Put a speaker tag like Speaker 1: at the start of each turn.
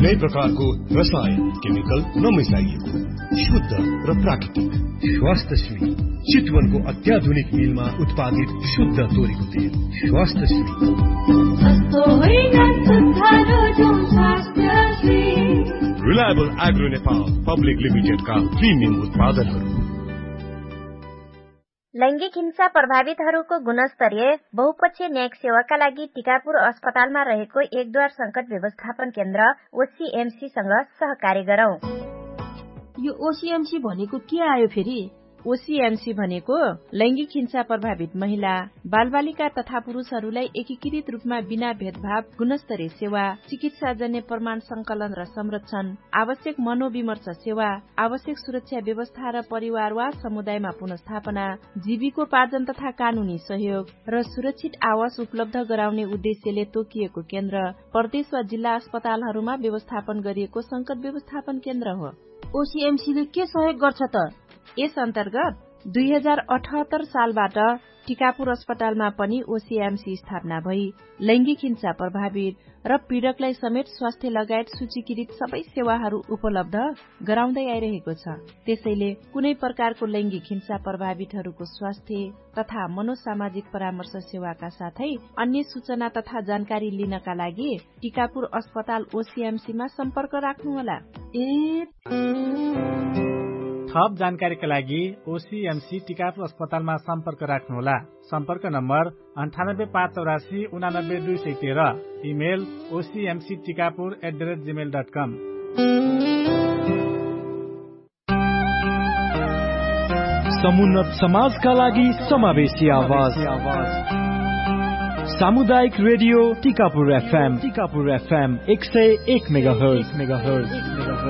Speaker 1: कुनै प्रकारको रसायन केमिकल नमिसाइएको शुद्ध र प्राकृतिक स्वास्थ्यश्री चितवनको अत्याधुनिक मिलमा उत्पादित शुद्ध तोरीको तेल स्वास्थ्यश्री। रिलायबल एग्रो नेपाल पब्लिक लिमिटेडका प्रिमियम उत्पादनहरू।
Speaker 2: लैंगिक हिंसा प्रभावितहरूको गुणस्तरीय बहुपक्षीय न्यायिक सेवाका लागि टिकापुर अस्पतालमा रहेको एकद्वार संकट व्यवस्थापन केन्द्र ओसीएमसीसँग सहकार्य गरौं।
Speaker 3: यो ओसीएमसी भनेको के आयो फेरि?
Speaker 4: ओसीएमसी भनेको लैंगिक हिंसा प्रभावित महिला, बालबालिका तथा पुरुषहरूलाई एकीकृत रूपमा बिना भेदभाव गुणस्तरीय सेवा, चिकित्साजन्य प्रमाण संकलन र संरक्षण, आवश्यक मनोविमर्श सेवा, आवश्यक सुरक्षा व्यवस्था र परिवार वा समुदायमा पुनर्स्थापना, जीविकोपार्जन तथा कानूनी सहयोग र सुरक्षित आवास उपलब्ध गराउने उद्देश्यले तोकिएको केन्द्र प्रदेश वा जिल्ला अस्पतालहरूमा व्यवस्थापन गरिएको संकट व्यवस्थापन केन्द्र हो।
Speaker 3: ओसीएमसीले के सहयोग गर्छ त?
Speaker 4: यस अन्तर्गत 2078 सालबाट टिकापुर अस्पतालमा पनि ओसीएमसी स्थापना भई लैंगिक हिंसा प्रभावित र पीड़कलाई समेत स्वास्थ्य लगायत सूचीकृत सबै सेवाहरू उपलब्ध गराउँदै आइरहेको छ। त्यसैले कुनै प्रकारको लैंगिक हिंसा प्रभावितहरूको स्वास्थ्य तथा मनोसामाजिक परामर्श सेवाका साथै अन्य सूचना तथा जानकारी लिनका लागि टिकापुर अस्पताल ओसीएमसीमा सम्पर्क राख्नुहोला।
Speaker 5: थप जानकारीका लागि ओसीएमसी टिकापुर अस्पतालमा सम्पर्क राख्नुहोला। सम्पर्क नम्बर 9858849213, इमेल ocmctikapur@gmail.com।
Speaker 6: समुन्नत समाजका लागि समावेशी आवाज सामुदायिक रेडियो टिकापुर FM 101 मेगाहर्ज।